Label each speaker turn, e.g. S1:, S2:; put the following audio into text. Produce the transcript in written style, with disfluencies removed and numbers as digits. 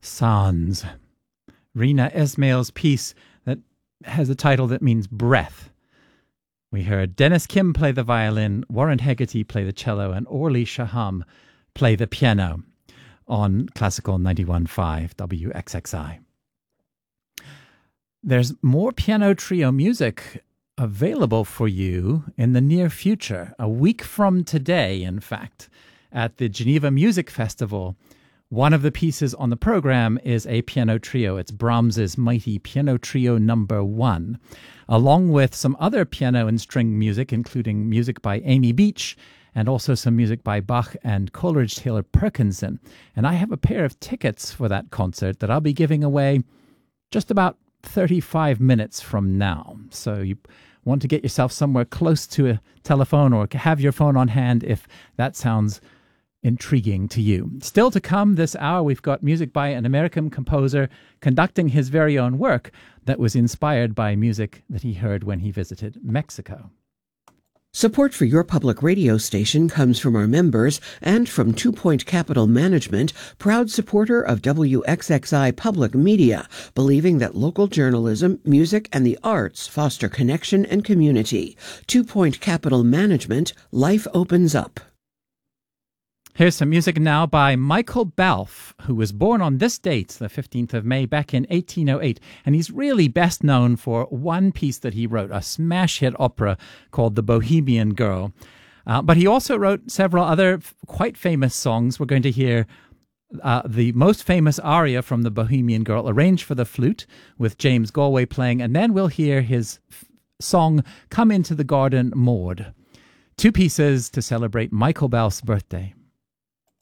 S1: Sans. Rina Ismail's piece that has a title that means breath. We heard Dennis Kim play the violin, Warren Hegarty play the cello, and Orly Shaham play the piano on Classical 91.5 WXXI. There's more piano trio music available for you in the near future, a week from today, in fact, at the Geneva Music Festival. One of the pieces on the program is a piano trio. It's Brahms's Mighty Piano Trio No. 1, along with some other piano and string music, including music by Amy Beach and also some music by Bach and Coleridge Taylor Perkinson. And I have a pair of tickets for that concert that I'll be giving away just about 35 minutes from now. So you want to get yourself somewhere close to a telephone or have your phone on hand if that sounds intriguing to you. Still to come this hour, we've got music by an American composer conducting his very own work that was inspired by music that he heard when he visited Mexico.
S2: Support for your public radio station comes from our members and from 2 Point Capital Management, proud supporter of WXXI Public Media, believing that local journalism, music, and the arts foster connection and community. 2 Point Capital Management, life opens up.
S1: Here's some music now by Michael Balfe, who was born on this date, the 15th of May, back in 1808. And he's really best known for one piece that he wrote, a smash hit opera called The Bohemian Girl. But he also wrote several other quite famous songs. We're going to hear the most famous aria from The Bohemian Girl, arranged for the flute, with James Galway playing. And then we'll hear his song, Come Into the Garden, Maud. Two pieces to celebrate Michael Balfe's birthday.